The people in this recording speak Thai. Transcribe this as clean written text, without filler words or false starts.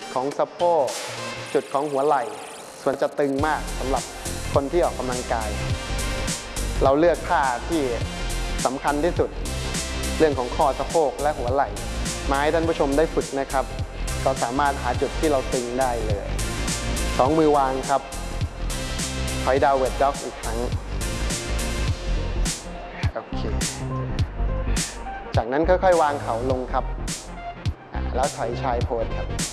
ของสะโพกจุดของหัวไหล่ส่วนจะตึงมากสำหรับคนที่ออกกำลังกายเราเลือกท่าที่สำคัญที่สุดเรื่องของข้อสะโพกและหัวไหล่มาให้ท่านผู้ชมได้ฝึกนะครับเราสามารถหาจุดที่เราตึงได้เลย2 มือวางครับถอยดาวเวทด็อกอีกครั้งโอเคจากนั้นค่อยๆวางเข่าลงครับแล้วถอยชายโพสครับ